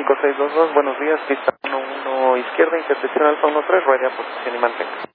5622, buenos días, pista 11 izquierda, intersección Alfa 13, rueda, posición y mantenga.